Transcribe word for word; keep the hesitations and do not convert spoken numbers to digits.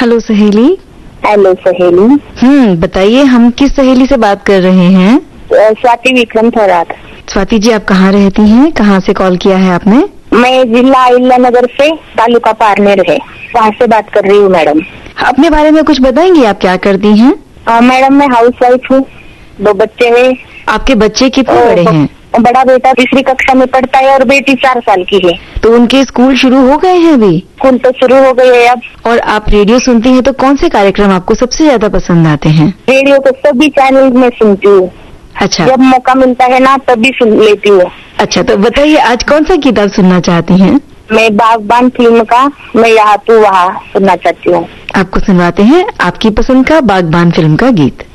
Hello सहेली। Hello सहेली। हम्म बताइए, हम किस सहेली से बात कर रहे हैं? स्वाति विक्रम थोराट। स्वाति जी, आप कहाँ रहती हैं? कहाँ से कॉल किया है आपने? मैं जिला अहिल्या नगर से, तालुका पारनेर है, वहाँ से बात कर रही हूँ मैडम। अपने बारे में कुछ बताएंगी, आप क्या करती हैं? मैडम मैं हाउस वाइफ हूँ, दो बच्चे हैं। आपके बच्चे कितने बड़े हैं? बड़ा बेटा तीसरी कक्षा में पढ़ता है और बेटी चार साल की है। तो उनके स्कूल शुरू हो गए हैं अभी? स्कूल तो शुरू हो गए है अब। और आप रेडियो सुनती हैं, तो कौन से कार्यक्रम आपको सबसे ज्यादा पसंद आते हैं? रेडियो तो सभी चैनल में सुनती हूँ। अच्छा, जब मौका मिलता है ना तभी सुन लेती हूँ। अच्छा, तो बताइए आज कौन सा गीत आप सुनना चाहती हैं? मैं बागबान फिल्म का मैं यहाँ तू वहाँ सुनना चाहती हूँ। आपको सुनवाते हैं आपकी पसंद का बागबान फिल्म का गीत।